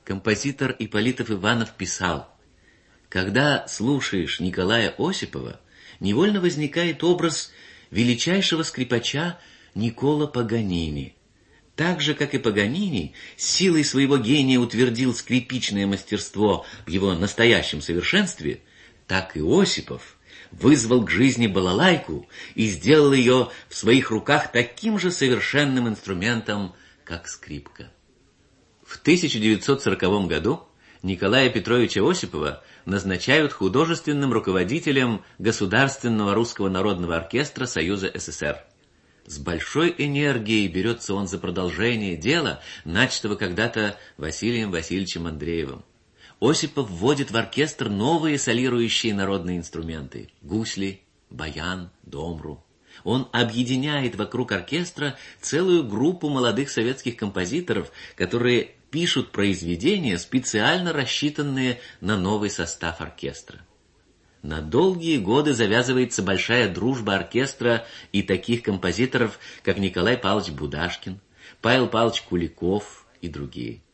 Композитор Ипполитов Иванов писал: «Когда слушаешь Николая Осипова, невольно возникает образ величайшего скрипача Никколо Паганини. Так же, как и Паганини, силой своего гения утвердил скрипичное мастерство в его настоящем совершенстве, так и Осипов вызвал к жизни балалайку и сделал ее в своих руках таким же совершенным инструментом, как скрипка». В 1940 году Николая Петровича Осипова назначают художественным руководителем Государственного русского народного оркестра Союза СССР. С большой энергией берется он за продолжение дела, начатого когда-то Василием Васильевичем Андреевым. Осипов вводит в оркестр новые солирующие народные инструменты – гусли, баян, домру. Он объединяет вокруг оркестра целую группу молодых советских композиторов, которые пишут произведения, специально рассчитанные на новый состав оркестра. На долгие годы завязывается большая дружба оркестра и таких композиторов, как Николай Павлович Будашкин, Павел Павлович Куликов и другие.